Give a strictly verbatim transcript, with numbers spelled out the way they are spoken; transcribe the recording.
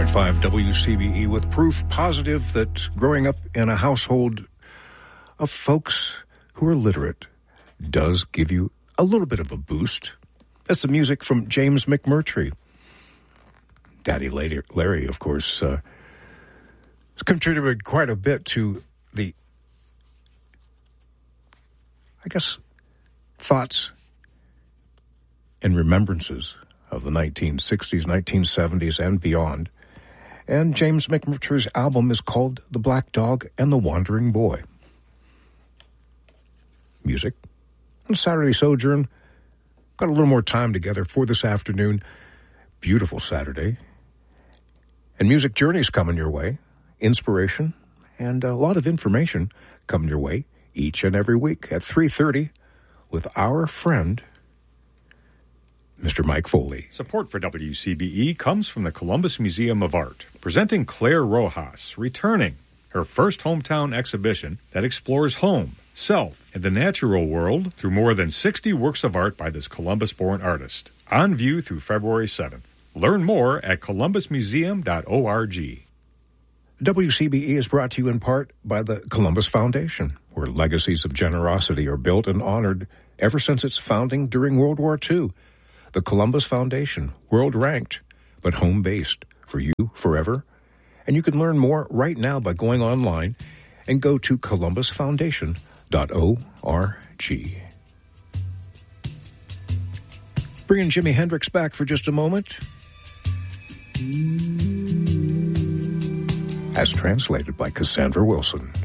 point five W C B E with proof positive that growing up in a household of folks who are literate does give you a little bit of a boost. That's the music from James McMurtry. Daddy Larry, of course, uh, has contributed quite a bit to the, I guess, thoughts and remembrances of the nineteen sixties, nineteen seventies, and beyond. And James McMurtry's album is called The Black Dog and the Wandering Boy. Music and Saturday Sojourn. Got a little more time together for this afternoon. Beautiful Saturday. And Music Journeys coming your way. Inspiration and a lot of information coming your way each and every week at three thirty with our friend, Mister Mike Foley. Support for W C B E comes from the Columbus Museum of Art, presenting Claire Rojas, returning her first hometown exhibition that explores home, self, and the natural world through more than sixty works of art by this Columbus-born artist. On view through February seventh. Learn more at columbus museum dot org. W C B E is brought to you in part by the Columbus Foundation, where legacies of generosity are built and honored ever since its founding during World War Two. The Columbus Foundation, world-ranked, but home-based for you forever. And you can learn more right now by going online and go to columbus foundation dot org. Bringing Jimi Hendrix back for just a moment. As translated by Cassandra Wilson.